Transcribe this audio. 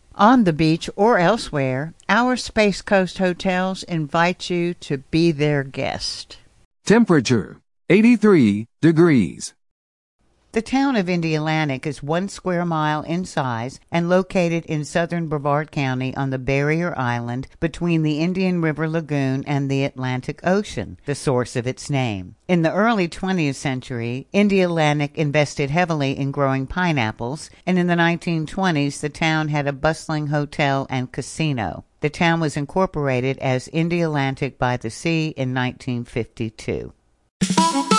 On the beach or elsewhere, our Space Coast hotels invite you to be their guest. Temperature, 83 degrees. The town of Indialantic is 1 square mile in size and located in southern Brevard County on the barrier island between the Indian River Lagoon and the Atlantic Ocean, the source of its name. In the early 20th century, Indialantic invested heavily in growing pineapples, and in the 1920s the town had a bustling hotel and casino. The town was incorporated as Indialantic by the Sea in 1952.